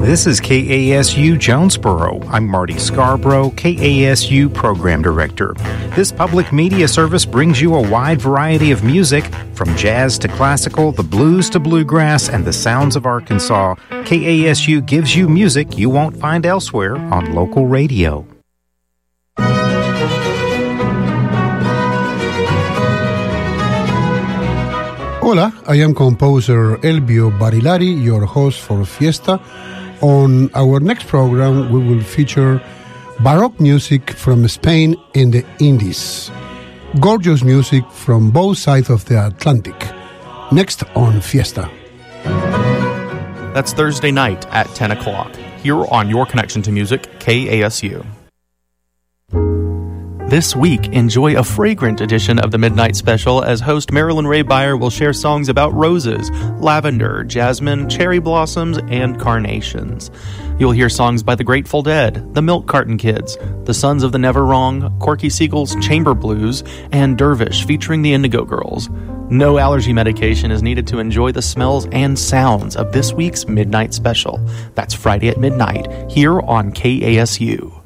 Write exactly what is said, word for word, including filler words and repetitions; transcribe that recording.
This is K A S U Jonesboro. I'm Marty Scarborough, K A S U Program Director. This public media service brings you a wide variety of music, from jazz to classical, the blues to bluegrass, and the sounds of Arkansas. K A S U gives you music you won't find elsewhere on local radio. Hola, I am composer Elvio Barilari, your host for Fiesta. On our next program, we will feature Baroque music from Spain and the Indies. Gorgeous music from both sides of the Atlantic. Next on Fiesta. That's Thursday night at ten o'clock, here on Your Connection to Music, K A S U. This week, enjoy a fragrant edition of the Midnight Special as host Marilyn Ray Beyer will share songs about roses, lavender, jasmine, cherry blossoms, and carnations. You'll hear songs by the Grateful Dead, the Milk Carton Kids, the Sons of the Never Wrong, Corky Siegel's Chamber Blues, and Dervish featuring the Indigo Girls. No allergy medication is needed to enjoy the smells and sounds of this week's Midnight Special. That's Friday at midnight, here on K A S U.